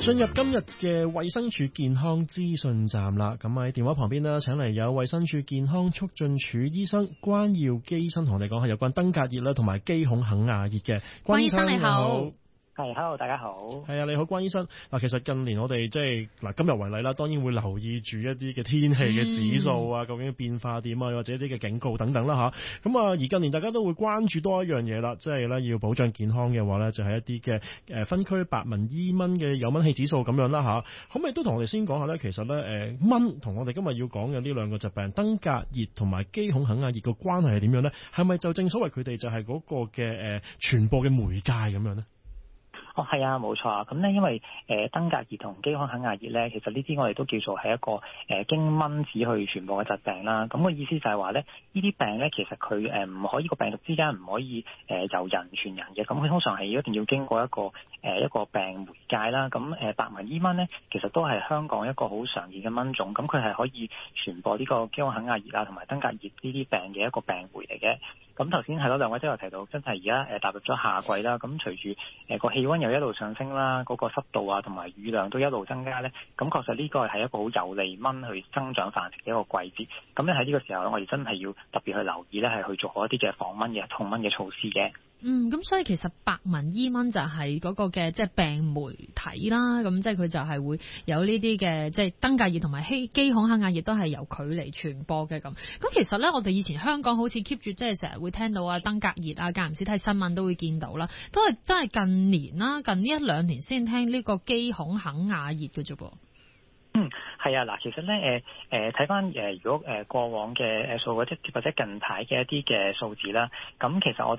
進入今日嘅衛生署健康資訊站啦，咁喺電話旁邊呢，請嚟有衛生署健康促進處醫生關耀基醫生同我哋講下有關登革熱啦同埋肌孔肯亞熱嘅。關醫生你好。 係 ，hello， 大家好。 係啊，你好，關醫生。嗱，其實近年我哋即係嗱，今日為例啦，當然會留意住一啲嘅天氣嘅指數啊，究竟變化點啊，或者一啲嘅警告等等啦吓。咁啊，而近年大家都會關注多一樣嘢啦，即係咧要保障健康嘅話咧，就係一啲嘅分區白紋伊蚊嘅有蚊氣指數咁樣啦吓。可唔可以都同我哋先講下咧？其實咧蚊同我哋今日要講嘅呢兩個疾病登革熱同埋肌孔肯亞熱個關係係點樣咧？係咪就正所謂佢哋就係嗰個嘅傳播嘅媒介咁樣咧？ 哦，係啊，冇錯啊。咁咧，因為登革熱同肌孔肯亞熱咧，其實呢啲我哋都叫做係一個經蚊子去傳播嘅疾病啦。咁個意思就係話咧，呢啲病咧其實佢唔可以個病毒之間唔可以由人傳人嘅。咁佢通常係一定要經過一個病媒介啦。咁白紋伊蚊咧，其實都係香港一個好常見嘅蚊種。咁佢係可以傳播呢個肌孔肯亞熱啊同埋登革熱呢啲病嘅一個病媒嚟嘅。咁頭先係咯，兩位都有提到，真係而家踏入咗夏季啦。咁隨住個氣溫又一路上升啦，嗰個濕度啊同埋雨量都一路增加咧，咁確實呢個係一個好有利蚊去增長繁殖嘅一個季節。咁咧喺呢個時候咧，我哋真係要特別去留意咧，係去做好一啲嘅防蚊嘅控蚊嘅措施嘅。 咁所以其實白紋伊蚊就係嗰個嘅即係病媒體啦，咁即係佢就係會有呢啲嘅即係登革熱同埋肌孔肯亞熱都係由佢嚟傳播嘅咁。咁其實咧，我哋以前香港好似 keep 住即係成日會聽到啊登革熱啊，間唔時睇新聞都會見到啦，都係真係近年啦，近呢一兩年先聽呢個肌孔肯亞熱嘅啫噃。 係啊，嗱，其實咧，睇翻如果過往嘅數或者近排嘅一啲嘅數字啦，咁其實我哋